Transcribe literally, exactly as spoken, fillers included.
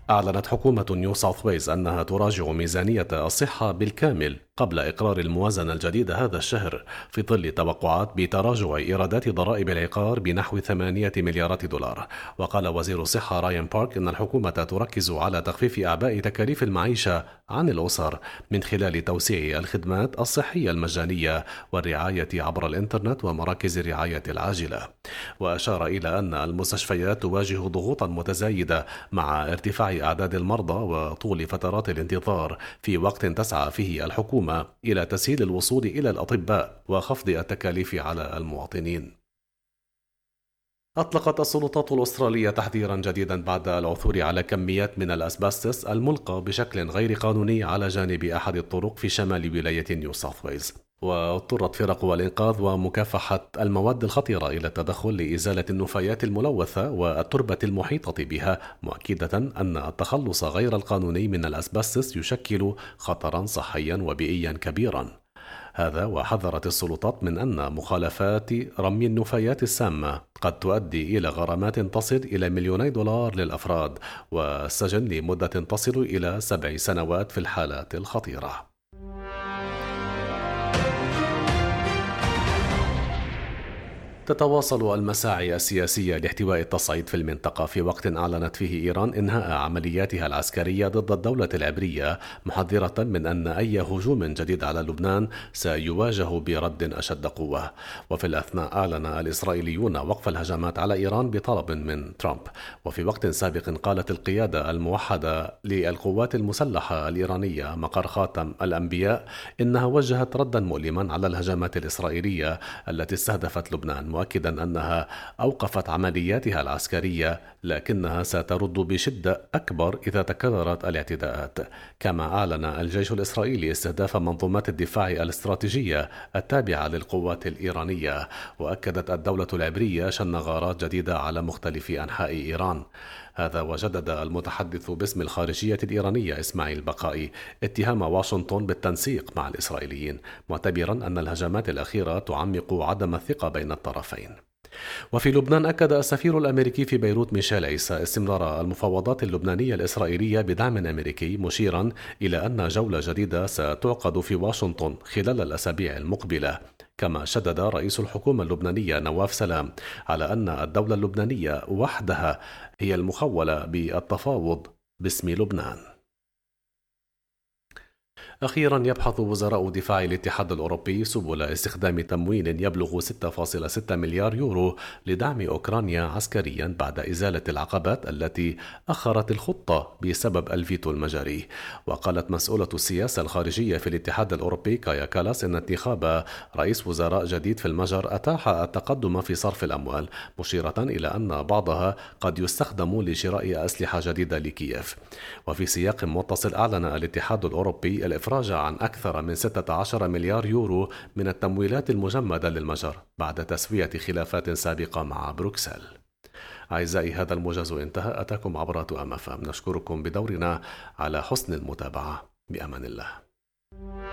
أعلنت حكومة نيو ساوث ويلز أنها تراجع ميزانية الصحة بالكامل قبل إقرار الموازنة الجديدة هذا الشهر، في ظل توقعات بتراجع إيرادات ضرائب العقار بنحو ثمانية مليارات دولار. وقال وزير الصحة رايان بارك إن الحكومة تركز على تخفيف أعباء تكاليف المعيشة عن الأسر من خلال توسيع الخدمات الصحية المجانية والرعاية عبر الإنترنت ومراكز الرعاية العاجلة. وأشار إلى أن المستشفيات تواجه ضغوطا متزايدة مع ارتفاع أعداد المرضى وطول فترات الانتظار، في وقت تسعى فيه الحكومة إلى تسهيل الوصول إلى الأطباء وخفض التكاليف على المواطنين. أطلقت السلطات الأسترالية تحذيرا جديدا بعد العثور على كميات من الأسبستس الملقى بشكل غير قانوني على جانب أحد الطرق في شمال ولاية نيو ساوث ويلز. واضطرت فرق الإنقاذ ومكافحة المواد الخطرة إلى التدخل لإزالة النفايات الملوثة والتربة المحيطة بها، مؤكدة أن التخلص غير القانوني من الأسبستس يشكل خطرا صحيا وبيئيا كبيرا. هذا وحذرت السلطات من أن مخالفات رمي النفايات السامة قد تؤدي إلى غرامات تصل إلى مليوني دولار للأفراد والسجن لمدة تصل إلى سبع سنوات في الحالات الخطيرة. تتواصل المساعي السياسية لاحتواء التصعيد في المنطقة، في وقت أعلنت فيه إيران إنهاء عملياتها العسكرية ضد الدولة العبرية، محذرة من أن أي هجوم جديد على لبنان سيواجه برد أشد قوة. وفي الأثناء أعلن الإسرائيليون وقف الهجمات على إيران بطلب من ترامب. وفي وقت سابق قالت القيادة الموحدة للقوات المسلحة الإيرانية مقر خاتم الأنبياء إنها وجهت ردا مؤلما على الهجمات الإسرائيلية التي استهدفت لبنان، مؤكدا أنها أوقفت عملياتها العسكرية لكنها سترد بشدة أكبر إذا تكررت الاعتداءات. كما أعلن الجيش الإسرائيلي استهداف منظومات الدفاع الاستراتيجية التابعة للقوات الإيرانية، وأكدت الدولة العبرية شن غارات جديدة على مختلف أنحاء إيران. هذا وجدد المتحدث باسم الخارجية الإيرانية إسماعيل بقائي اتهام واشنطن بالتنسيق مع الإسرائيليين، معتبرا أن الهجمات الأخيرة تعمق عدم الثقة بين الطرفين. وفي لبنان أكد السفير الأمريكي في بيروت ميشيل عيسى استمرار المفاوضات اللبنانية الإسرائيلية بدعم أمريكي، مشيرا إلى أن جولة جديدة ستعقد في واشنطن خلال الأسابيع المقبلة. كما شدد رئيس الحكومة اللبنانية نواف سلام على أن الدولة اللبنانية وحدها هي المخولة بالتفاوض باسم لبنان. أخيرا يبحث وزراء دفاع الاتحاد الأوروبي سبل استخدام تمويل يبلغ ستة فاصلة ستة مليار يورو لدعم أوكرانيا عسكريا بعد إزالة العقبات التي أخرت الخطة بسبب الفيتو المجري. وقالت مسؤولة السياسة الخارجية في الاتحاد الأوروبي كايا كالاس إن انتخاب رئيس وزراء جديد في المجر أتاح التقدم في صرف الأموال، مشيرة إلى أن بعضها قد يستخدم لشراء أسلحة جديدة لكييف. وفي سياق متصل أعلن الاتحاد الأوروبي الإفراج عن أكثر من ستة عشر مليار يورو من التمويلات المجمدة للمجر بعد تسوية خلافات سابقة مع بروكسل. أعزائي، هذا الموجز انتهى. أتاكم عبر تؤمف. نشكركم بدورنا على حسن المتابعة. بأمان الله.